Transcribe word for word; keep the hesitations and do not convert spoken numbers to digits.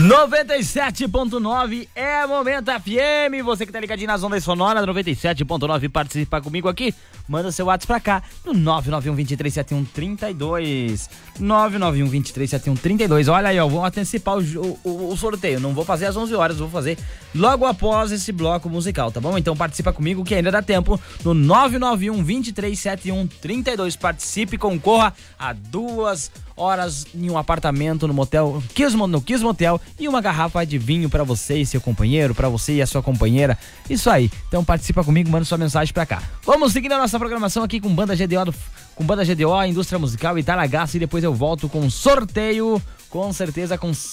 noventa e sete ponto nove é Momento F M. Você que tá ligadinho nas ondas sonoras noventa e sete ponto nove, participa comigo aqui. Manda seu WhatsApp pra cá no nove nove um, dois três sete um, três dois. nove nove um, dois três sete um, três dois. Olha aí, ó, vou antecipar o, o, o sorteio. Não vou fazer às onze horas, vou fazer logo após esse bloco musical, tá bom? Então participa comigo que ainda dá tempo no nove nove um, dois três sete um, três dois. Participe e concorra a duas horas em um apartamento no motel Kiss, no Kiss Motel, e uma garrafa de vinho pra você e seu companheiro, pra você e a sua companheira. Isso aí. Então participa comigo, manda sua mensagem pra cá. Vamos seguir a nossa programação aqui com Banda G D O, do, com Banda G D O, Indústria Musical e Talagaço, e depois eu volto com sorteio, com certeza com